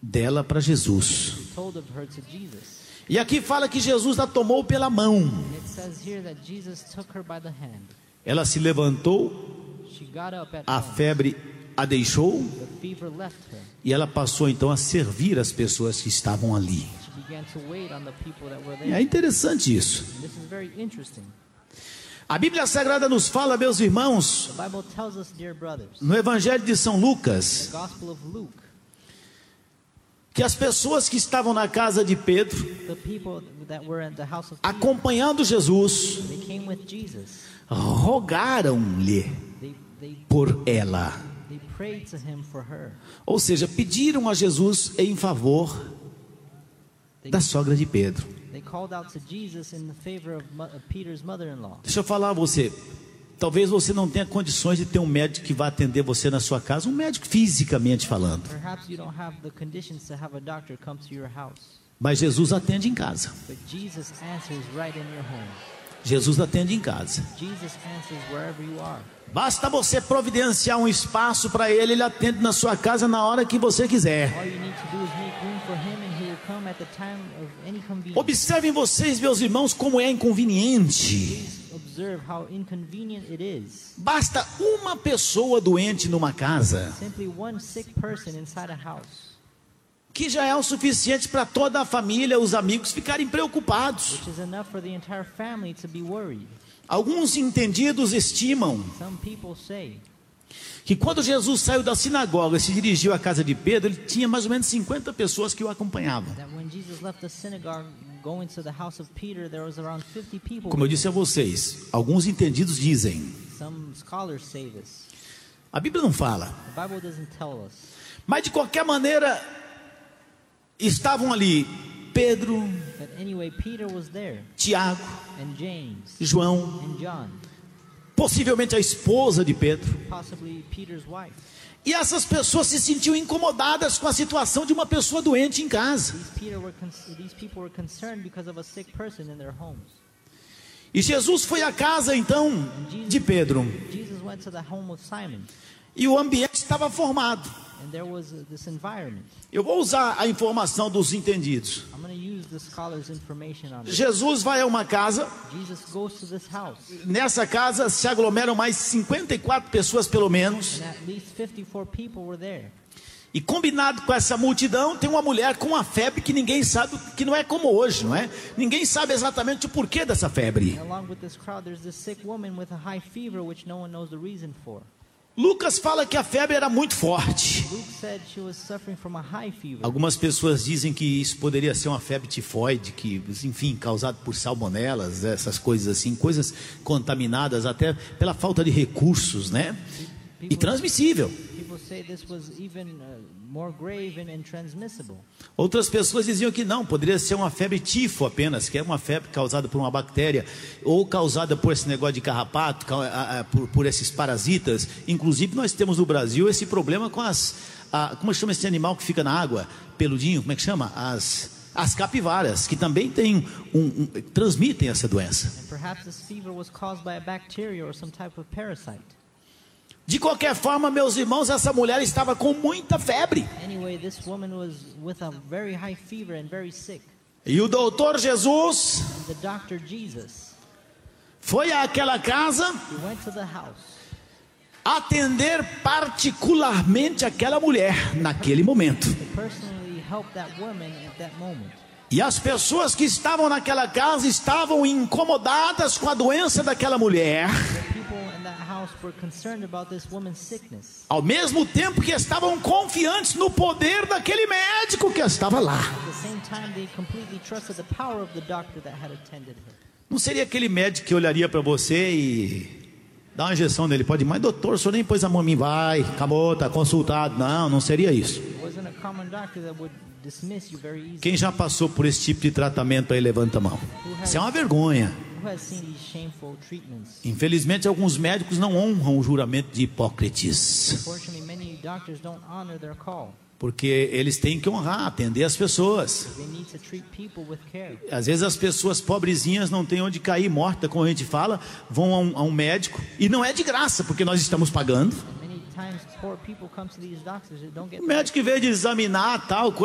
dela para Jesus. E aqui fala que Jesus a tomou pela mão. Ela se levantou, a febre a deixou, e ela passou então a servir as pessoas que estavam ali. É interessante isso. A Bíblia Sagrada nos fala, meus irmãos, no Evangelho de São Lucas, que as pessoas que estavam na casa de Pedro, acompanhando Jesus, rogaram-lhe por ela. Ou seja, pediram a Jesus em favor da sogra de Pedro. Deixa eu falar a você, talvez você não tenha condições de ter um médico que vá atender você na sua casa, um médico fisicamente falando. Mas Jesus atende em casa. Jesus atende em casa. Basta você providenciar um espaço para ele, ele atende na sua casa na hora que você quiser. Observem vocês, meus irmãos, como é inconveniente. Basta uma pessoa doente numa casa, que já é o suficiente para toda a família, os amigos ficarem preocupados. Alguns entendidos estimam que quando Jesus saiu da sinagoga e se dirigiu à casa de Pedro, ele tinha mais ou menos 50 pessoas que o acompanhavam. Como eu disse a vocês, alguns entendidos dizem, a Bíblia não fala, mas de qualquer maneira estavam ali Pedro, Tiago, João, possivelmente a esposa de Pedro. E essas pessoas se sentiam incomodadas com a situação de uma pessoa doente em casa. E Jesus foi à casa então de Pedro. E o ambiente estava formado. Eu vou usar a informação dos entendidos. Jesus vai a uma casa. Nessa casa se aglomeram mais 54 pessoas pelo menos. E combinado com essa multidão, tem uma mulher com uma febre que ninguém sabe, que não é como hoje, não é? Ninguém sabe exatamente o porquê dessa febre. Lucas fala que a febre era muito forte. Algumas pessoas dizem que isso poderia ser uma febre tifoide, que, enfim, causada por salmonelas, essas coisas assim, coisas contaminadas até pela falta de recursos, né? E transmissível. Outras pessoas diziam que não, poderia ser uma febre tifo apenas, que é uma febre causada por uma bactéria, ou causada por esse negócio de carrapato, por esses parasitas. Inclusive nós temos no Brasil esse problema com como chama esse animal que fica na água, peludinho, como é que chama? As capivaras, que também tem transmitem essa doença. De qualquer forma, meus irmãos, essa mulher estava com muita febre. E o doutor Jesus foi àquela casa atender particularmente aquela mulher naquele momento. E as pessoas que estavam naquela casa estavam incomodadas com a doença daquela mulher, ao mesmo tempo que estavam confiantes no poder daquele médico que estava lá. Não seria aquele médico que olharia para você e dá uma injeção nele, pode ir, mas doutor, o senhor nem pôs a mão em mim, vai, acabou, está consultado. Não seria isso. Quem já passou por esse tipo de tratamento aí, levanta a mão. Isso é uma vergonha. Infelizmente, alguns médicos não honram o juramento de Hipócrates, porque eles têm que honrar, atender as pessoas. Às vezes as pessoas pobrezinhas não têm onde cair morta, como a gente fala, vão a um médico, e não é de graça, porque nós estamos pagando. O médico, em vez de examinar tal coisa,